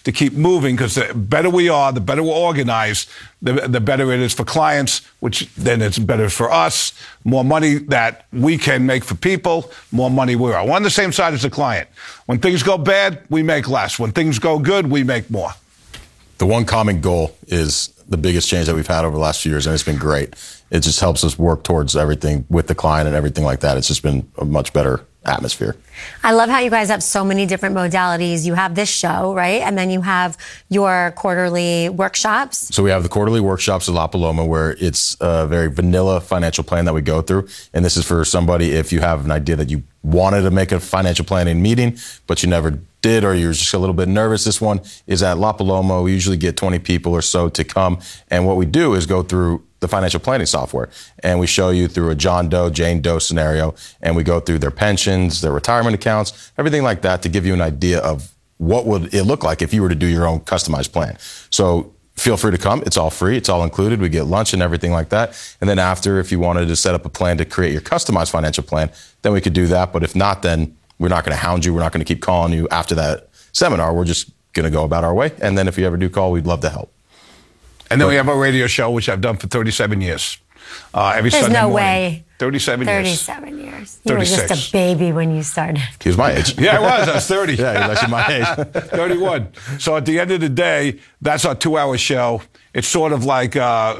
to keep moving, because the better we are, the better we're organized, the better it is for clients, which then it's better for us. More money that we can make for people, more money we are. We're on the same side as the client. When things go bad, we make less. When things go good, we make more. The one common goal is the biggest change that we've had over the last few years, and it's been great. It just helps us work towards everything with the client and everything like that. It's just been a much better atmosphere. I love how you guys have so many different modalities. You have this show, right? And then you have your quarterly workshops. So we have the quarterly workshops at La Paloma, where it's a very vanilla financial plan that we go through. And this is for somebody, if you have an idea that you wanted to make a financial planning meeting, but you never did, or you're just a little bit nervous. This one is at La Paloma. We usually get 20 people or so to come. And what we do is go through the financial planning software, and we show you through a John Doe, Jane Doe scenario, and we go through their pensions, their retirement accounts, everything like that, to give you an idea of what would it look like if you were to do your own customized plan. So feel free to come. It's all free. It's all included. We get lunch and everything like that. And then after, if you wanted to set up a plan to create your customized financial plan, then we could do that. But if not, then we're not going to hound you. We're not going to keep calling you after that seminar. We're just going to go about our way. And then if you ever do call, we'd love to help. And then we have our radio show, which I've done for 37 years. Every There's Sunday no morning. way. 37 years. 37 years. 36. You were just a baby when you started. He was my age. Yeah, I was 30. Yeah, he was actually my age. 31. So at the end of the day, that's our 2-hour show. It's sort of like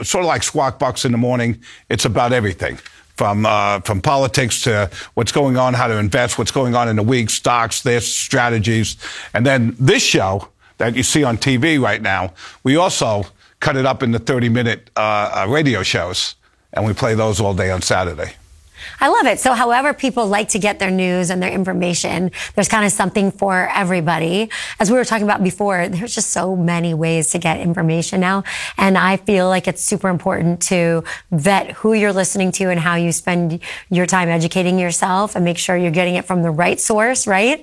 Squawk Box in the morning. It's about everything. From politics to what's going on, how to invest, what's going on in the week, stocks, their strategies. And then this show that you see on TV right now, we also cut it up into 30-minute radio shows, and we play those all day on Saturday. I love it. So however people like to get their news and their information, there's kind of something for everybody. As we were talking about before, there's just so many ways to get information now. And I feel like it's super important to vet who you're listening to and how you spend your time educating yourself, and make sure you're getting it from the right source, right?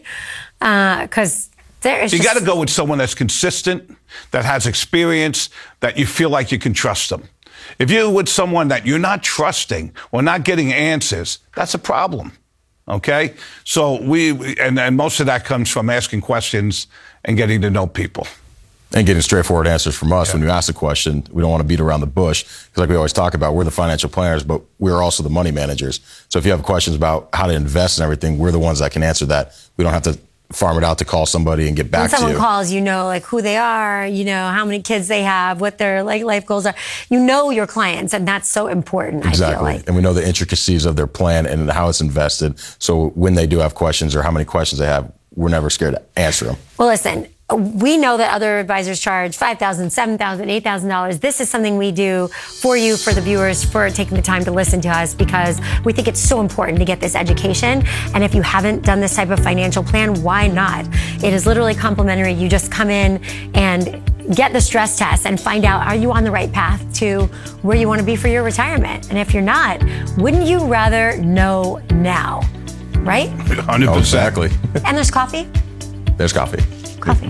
Because you got to go with someone that's consistent, that has experience, that you feel like you can trust them. If you're with someone that you're not trusting or not getting answers, that's a problem. Okay? So and most of that comes from asking questions and getting to know people. And getting straightforward answers from us. Yeah. When you ask a question, we don't want to beat around the bush, because like we always talk about, we're the financial planners, but we're also the money managers. So if you have questions about how to invest and everything, we're the ones that can answer that. We don't have to farm it out to call somebody and get back to you. When someone calls, you know, like who they are, you know, how many kids they have, what their life goals are. You know your clients, and that's so important. Exactly. I feel like. And we know the intricacies of their plan and how it's invested. So when they do have questions, or how many questions they have, we're never scared to answer them. Well, listen, we know that other advisors charge $5,000, $7,000, $8,000. This is something we do for you, for the viewers, for taking the time to listen to us, because we think it's so important to get this education. And if you haven't done this type of financial plan, why not? It is literally complimentary. You just come in and get the stress test and find out, are you on the right path to where you want to be for your retirement? And if you're not, wouldn't you rather know now? Right? 100%. Oh, exactly. And there's coffee? There's coffee. Coffee.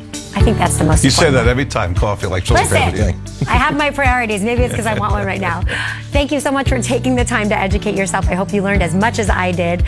I think that's the most You important say that one. every time, coffee, like so. Listen, I have my priorities. Maybe it's because I want one right now. Thank you so much for taking the time to educate yourself. I hope you learned as much as I did.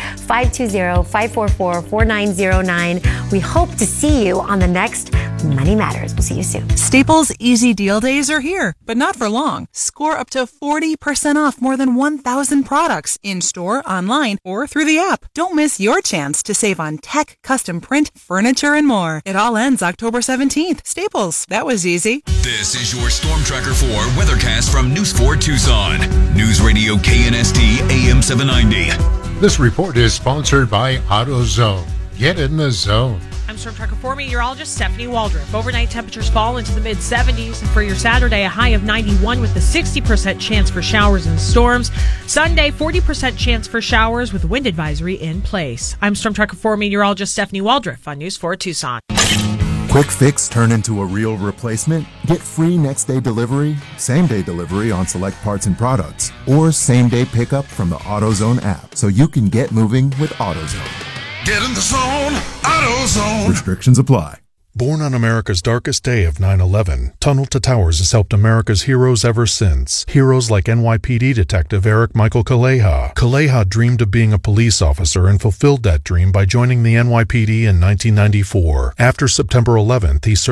520-544-4909. We hope to see you on the next Money Matters. We'll see you soon. Staples Easy Deal Days are here, but not for long. Score up to 40% off more than 1,000 products in-store, online, or through the app. Don't miss your chance to save on tech, custom print, furniture, and more. It all ends October 17th. Staples. That was easy. This is your Storm Tracker 4 weathercast from News 4 Tucson. News Radio KNST AM 790. This report is sponsored by AutoZone. Get in the zone. I'm Storm Tracker 4 meteorologist Stephanie Waldrop. Overnight temperatures fall into the mid-70s. And for your Saturday, a high of 91 with a 60% chance for showers and storms. Sunday, 40% chance for showers with wind advisory in place. I'm Storm Tracker 4 meteorologist Stephanie Waldrop on News 4 Tucson. Quick fix turn into a real replacement? Get free next day delivery, same day delivery on select parts and products, or same day pickup from the AutoZone app, so you can get moving with AutoZone. Get in the zone, AutoZone. Restrictions apply. Born on America's darkest day of 9/11, Tunnel to Towers has helped America's heroes ever since. Heroes like NYPD Detective Eric Michael Kaleha. Kaleha dreamed of being a police officer and fulfilled that dream by joining the NYPD in 1994. After September 11th, he served